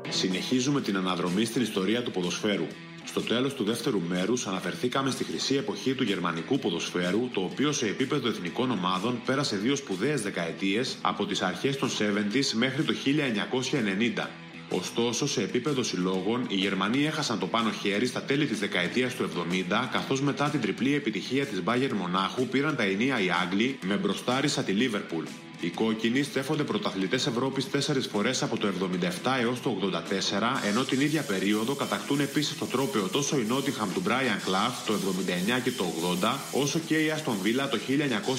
Συνεχίζουμε την αναδρομή στην ιστορία του ποδοσφαίρου. Στο τέλος του δεύτερου μέρους αναφερθήκαμε στη χρυσή εποχή του γερμανικού ποδοσφαίρου, το οποίο σε επίπεδο εθνικών ομάδων πέρασε δύο σπουδαίες δεκαετίες από τις αρχές των 70s μέχρι το 1990. Ωστόσο, σε επίπεδο συλλόγων, οι Γερμανοί έχασαν το πάνω χέρι στα τέλη της δεκαετίας του 70, καθώς μετά την τριπλή επιτυχία της Bayern Μονάχου πήραν τα ενία οι Άγγλοι με μπροστάρισα τη Λίβερπουλ. Οι κόκκινοι στέφονται πρωταθλητές Ευρώπης 4 φορές από το 77 έως το 84, ενώ την ίδια περίοδο κατακτούν επίσης το τρόπαιο τόσο η Νότιγχαμ του Brian Clough το 79 και το 80, όσο και η Άστον Βίλα το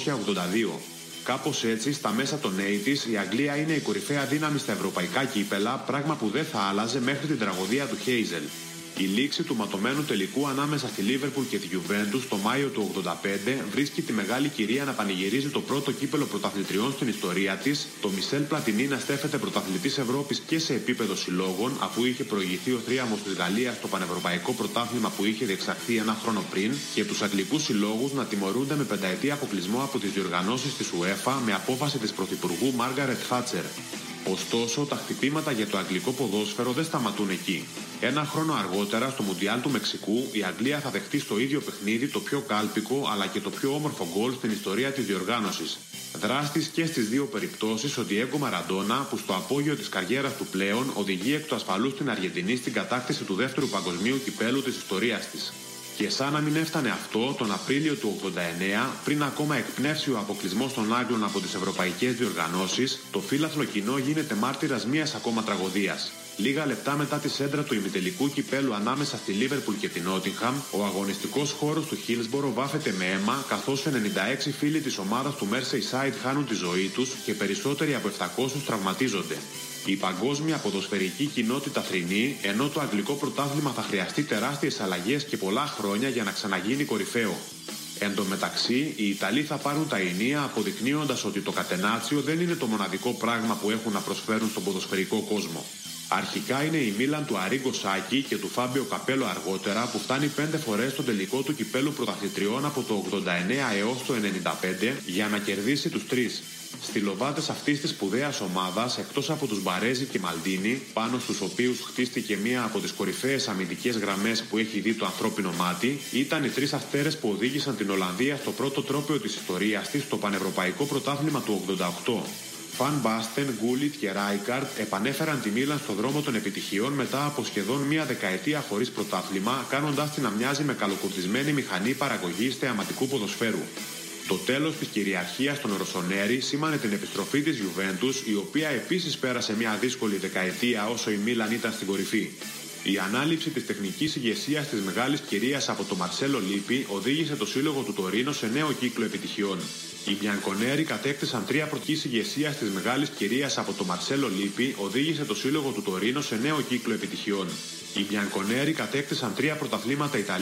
1982. Κάπως έτσι, στα μέσα των 80s, η Αγγλία είναι η κορυφαία δύναμη στα ευρωπαϊκά κύπελα, πράγμα που δεν θα άλλαζε μέχρι την τραγωδία του Χέιζελ. Η λήξη του ματωμένου τελικού ανάμεσα στη Λίβερπουλ και τη Γιουβέντους το Μάιο του 85 βρίσκει τη μεγάλη κυρία να πανηγυρίζει το πρώτο κύπελο πρωταθλητριών στην ιστορία της, το Μισελ Πλατινί να στέφεται πρωταθλητής Ευρώπης και σε επίπεδο συλλόγων, αφού είχε προηγηθεί ο θρίαμβος της Γαλλίας στο πανευρωπαϊκό πρωτάθλημα που είχε διεξαχθεί ένα χρόνο πριν, και τους αγγλικούς συλλόγους να τιμωρούνται με πενταετή αποκλεισμό από τις διοργανώσεις της UEFA με απόφαση της πρωθυπουργού Μάργαρετ Θάτσερ. Ωστόσο, τα χτυπήματα για το αγγλικό ποδόσφαιρο δεν σταματούν εκεί. Ένα χρόνο αργότερα, στο Μουντιάλ του Μεξικού, η Αγγλία θα δεχτεί στο ίδιο παιχνίδι το πιο κάλπικο αλλά και το πιο όμορφο γκολ στην ιστορία της διοργάνωσης. Δράστης και στις δύο περιπτώσεις ο Ντιέγκο Μαραντόνα, που στο απόγειο της καριέρας του πλέον οδηγεί εκ του ασφαλούς την Αργεντινή στην κατάκτηση του δεύτερου παγκοσμίου κυπέλου της ιστορίας της. Και σαν να μην έφτανε αυτό, τον Απρίλιο του 89, πριν ακόμα εκπνεύσει ο αποκλεισμός των Άγγλων από τις ευρωπαϊκές διοργανώσεις, το φύλαθλο κοινό γίνεται μάρτυρας μιας ακόμα τραγωδίας. Λίγα λεπτά μετά τη σέντρα του ημιτελικού κυπέλου ανάμεσα στη Λίβερπουλ και την Νότιγχαμ, ο αγωνιστικός χώρος του Χίλσμπορο βάφεται με αίμα, καθώς 96 φίλοι της ομάδας του Merseyside χάνουν τη ζωή τους και περισσότεροι από 700 τραυματίζονται. Η παγκόσμια ποδοσφαιρική κοινότητα θρηνεί, ενώ το αγγλικό πρωτάθλημα θα χρειαστεί τεράστιες αλλαγές και πολλά χρόνια για να ξαναγίνει κορυφαίο. Εν τω μεταξύ, οι Ιταλοί θα πάρουν τα ηνία, αποδεικνύοντας ότι το κατενάτσιο δεν είναι το μοναδικό πράγμα που έχουν να προσφέρουν στον ποδοσφαιρικό κόσμο. Αρχικά είναι η Μίλαν του Αρίγκο Σάκη και του Φάμπιο Καπέλο αργότερα, που φτάνει 5 φορές στον τελικό του κυπέλου πρωταθλητριών από το 89 έως το 95 για να κερδίσει τους τρεις. Στυλοβάτες αυτής της σπουδαίας ομάδας, εκτός από τους Μπαρέζι και Μαλντίνι, πάνω στους οποίους χτίστηκε μία από τις κορυφαίες αμυντικές γραμμές που έχει δει το ανθρώπινο μάτι, ήταν οι τρεις αστέρες που οδήγησαν την Ολλανδία στο πρώτο τρόπαιο της ιστορίας της, στο Πανευρωπαϊκό Πρωτάθλημα του 88. Φαν Μπάστεν, Γκούλιτ και Ράικαρτ επανέφεραν τη Μίλαν στο δρόμο των επιτυχιών μετά από σχεδόν μία δεκαετία χωρίς πρωτάθλημα, κάνοντάς την να μοιάζει με καλοκουρδισμένη μηχανή παραγωγής θεαματικού ποδοσφαίρου. Το τέλος της κυριαρχίας των Ροσονέρι σήμανε την επιστροφή της Γιουβέντους, η οποία επίσης πέρασε μια δύσκολη δεκαετία όσο η Μίλαν ήταν στην κορυφή. Η ανάληψη της τεχνικής ηγεσίας της μεγάλης κυρίας από τον Μαρσέλο Λίπι οδήγησε το σύλλογο του Τωρίνο σε νέο κύκλο επιτυχιών. Οι Μπιανκονέρι κατέκτησαν 3 πρωτικής ηγεσίας της μεγάλης κυρίας από τον Μαρσέλο Λίπι οδήγησε το σύλλογο του Τωρίνο σε νέο κύκλο επιτυχιών. Οι Μπιανκονέρι κατέκτησαν 3 πρωταθλήματα Ιταλίας.